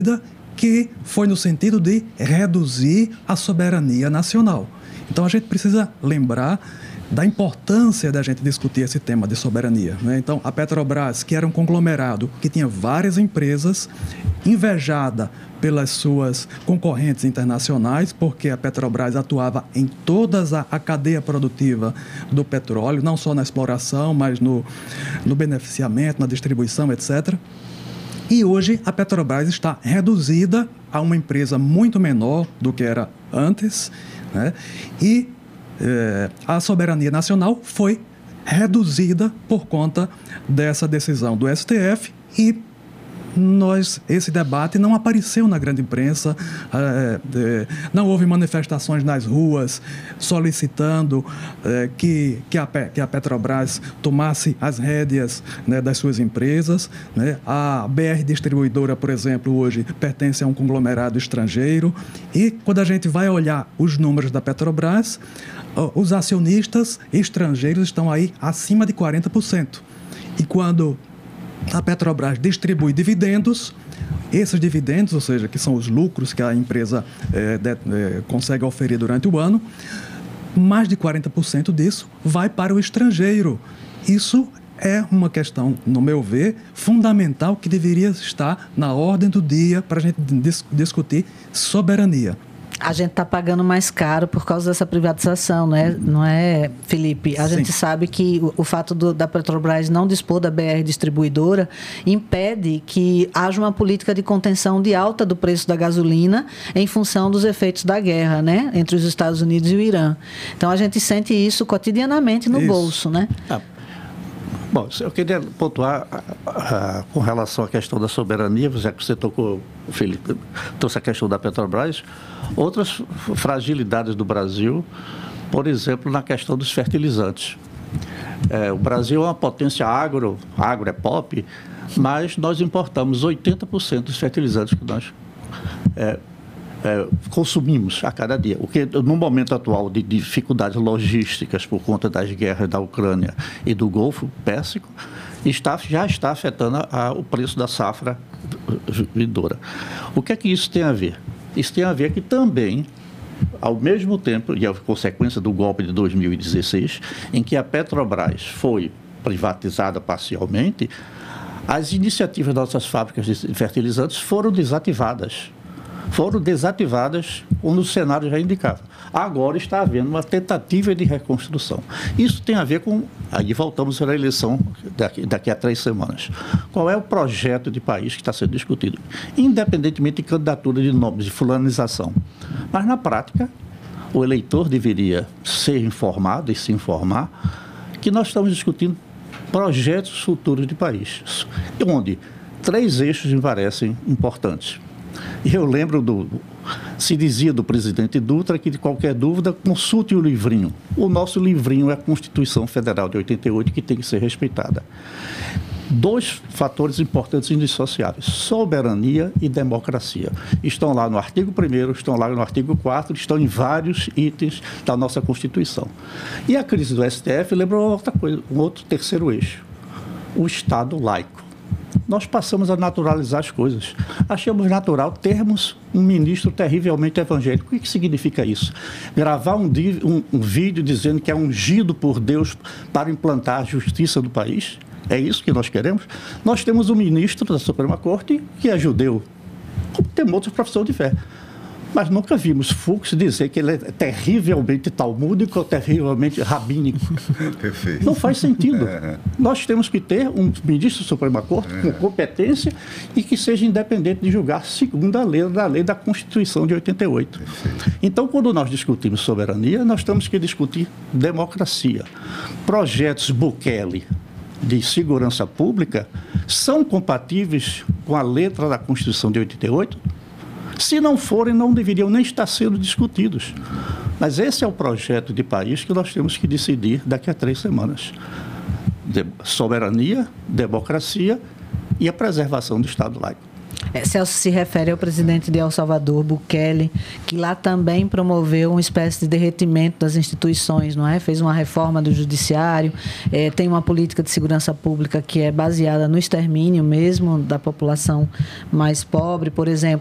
que foi no sentido de reduzir a soberania nacional. Então, a gente precisa lembrar da importância da gente discutir esse tema de soberania, né? Então, a Petrobras, que era um conglomerado que tinha várias empresas, invejada pelas suas concorrentes internacionais, porque a Petrobras atuava em toda a cadeia produtiva do petróleo, não só na exploração, mas no beneficiamento, na distribuição, etc. E hoje a Petrobras está reduzida a uma empresa muito menor do que era antes, né? E a soberania nacional foi reduzida por conta dessa decisão do STF e esse debate não apareceu na grande imprensa, não houve manifestações nas ruas solicitando que a Petrobras tomasse as rédeas, né, das suas empresas, né? A BR Distribuidora, por exemplo, hoje pertence a um conglomerado estrangeiro e quando a gente vai olhar os números da Petrobras, os acionistas estrangeiros estão aí acima de 40%. E quando a Petrobras distribui dividendos, esses dividendos, ou seja, que são os lucros que a empresa consegue oferir durante o ano, mais de 40% disso vai para o estrangeiro. Isso é uma questão, no meu ver, fundamental que deveria estar na ordem do dia para a gente discutir soberania. A gente está pagando mais caro por causa dessa privatização, né? Não é, Felipe? A gente sabe que o fato da Petrobras não dispor da BR Distribuidora impede que haja uma política de contenção de alta do preço da gasolina em função dos efeitos da guerra, né? Entre os Estados Unidos e o Irã. Então, a gente sente isso cotidianamente no bolso, né? Bom, eu queria pontuar com relação à questão da soberania, já que você tocou, Felipe, trouxe a questão da Petrobras, outras fragilidades do Brasil, por exemplo, na questão dos fertilizantes. O Brasil é uma potência agro é pop, mas nós importamos 80% dos fertilizantes que nós consumimos a cada dia. O que, no momento atual de dificuldades logísticas por conta das guerras da Ucrânia e do Golfo Pérsico, já está afetando o preço da safra vindoura. O que é que isso tem a ver? Isso tem a ver que também, ao mesmo tempo, e é a consequência do golpe de 2016, em que a Petrobras foi privatizada parcialmente, as iniciativas das nossas fábricas de fertilizantes foram desativadas quando o cenário já indicava. Agora está havendo uma tentativa de reconstrução. Isso tem a ver com... Aí voltamos à eleição daqui a 3 semanas. Qual é o projeto de país que está sendo discutido? Independentemente de candidatura de nomes, de fulanização. Mas, na prática, o eleitor deveria ser informado e se informar que nós estamos discutindo projetos futuros de país, onde 3 eixos me parecem importantes. E eu lembro se dizia do presidente Dutra que, de qualquer dúvida, consulte o livrinho. O nosso livrinho é a Constituição Federal de 88, que tem que ser respeitada. 2 fatores importantes e indissociáveis: soberania e democracia. Estão lá no artigo 1º, estão lá no artigo 4º, estão em vários itens da nossa Constituição. E a crise do STF lembrou outra coisa, um outro terceiro eixo: o Estado laico. Nós passamos a naturalizar as coisas. Achamos natural termos um ministro terrivelmente evangélico. O que significa isso? Gravar um vídeo dizendo que é ungido por Deus para implantar a justiça do país? É isso que nós queremos? Nós temos um ministro da Suprema Corte que é judeu, como temos outros profissões de fé. Mas nunca vimos Fux dizer que ele é terrivelmente talmúdico ou terrivelmente rabínico. Perfeito. Não faz sentido. Nós temos que ter um ministro da Suprema Corte com competência e que seja independente de julgar segundo a lei da Constituição de 88. Perfeito. Então, quando nós discutimos soberania, nós temos que discutir democracia. Projetos Bukele de segurança pública são compatíveis com a letra da Constituição de 88? Se não forem, não deveriam nem estar sendo discutidos. Mas esse é o projeto de país que nós temos que decidir daqui a 3 semanas. Soberania, democracia e a preservação do Estado laico. Celso se refere ao presidente de El Salvador, Bukele, que lá também promoveu uma espécie de derretimento das instituições, não é? Fez uma reforma do judiciário, tem uma política de segurança pública que é baseada no extermínio mesmo da população mais pobre, por exemplo.